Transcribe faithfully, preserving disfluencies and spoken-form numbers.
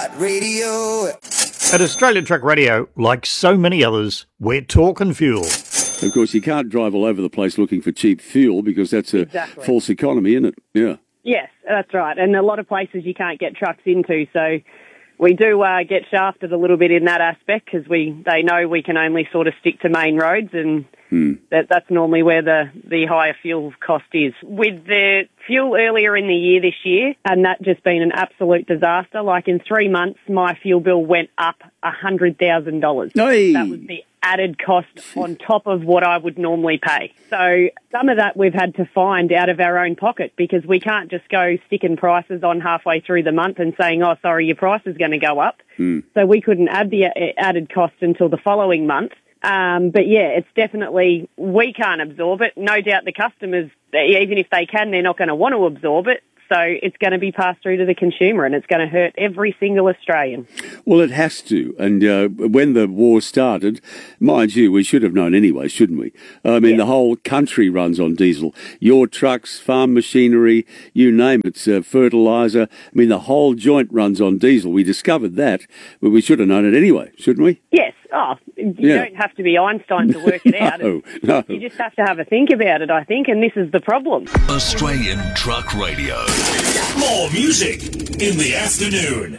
Radio. At Australian Truck Radio, like so many others, we're talking fuel. Of course, you can't drive all over the place looking for cheap fuel because that's a Exactly. false economy, isn't it? Yeah. Yes, that's right. And a lot of places you can't get trucks into, so we do uh, get shafted a little bit in that aspect because we they know we can only sort of stick to main roads, and Hmm. that that's normally where the, the higher fuel cost is. With the fuel earlier in the year this year, and that just been an absolute disaster. Like in three months, my fuel bill went up one hundred thousand dollars. Hey. That was the added cost on top of what I would normally pay. So some of that we've had to find out of our own pocket because we can't just go sticking prices on halfway through the month and saying, oh, sorry, your price is going to go up. Hmm. So we couldn't add the uh, added cost until the following month. Um, but yeah, it's definitely, we can't absorb it. No doubt the customers, even if they can, they're not going to want to absorb it. So it's going to be passed through to the consumer, and it's going to hurt every single Australian. Well, it has to. And uh, when the war started, mind you, we should have known anyway, shouldn't we? I mean, Yeah. the whole country runs on diesel. Your trucks, farm machinery, you name it, it's, uh, fertiliser. I mean, the whole joint runs on diesel. We discovered that, but we should have known it anyway, shouldn't we? Yes. Oh, you Yeah. don't have to be Einstein to work it out. No, no. You just have to have a think about it, I think, and this is the problem. Australian Truck Radio. More music in the afternoon.